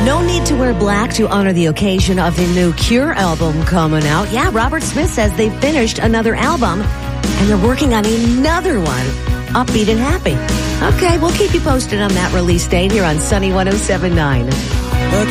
No need to wear black to honor the occasion of the new Cure album coming out. Yeah, Robert Smith says they finished another album and they're working on another one, upbeat and happy. Okay, we'll keep you posted on that release date here on Sunny 107.9.